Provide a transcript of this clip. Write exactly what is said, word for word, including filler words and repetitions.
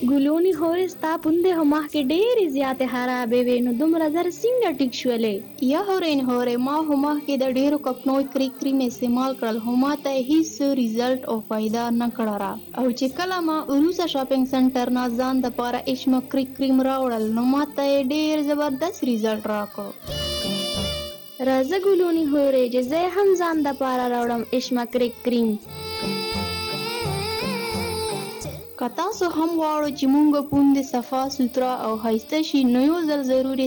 ګلونی هورې ستا پوندې خو مخکې ډېرې زیاتې خرابې وې، نو دومره زر څنګه ټیک شولې؟ یا هورین هورې ما خو مخکې د ډېرو کمپنیو کریم کریم استعمال کړل، خو ما ته هیڅ ریزلټ او فایده نه کړه را. او چې کله ما وروسته شاپینګ سنټر نه ځان دپاره اشما کریم کریم راوړل، نو ما ته یې ډېر زبردست ریزلټ راکړ. راځه ګلونی هورې چې زه هم ځان دپاره راوړم اشما کریم کریم. که تاسو هم غواړو چې مونږ پوندې صفا سوتره او ښایسته شي، نو یو ځل ضروري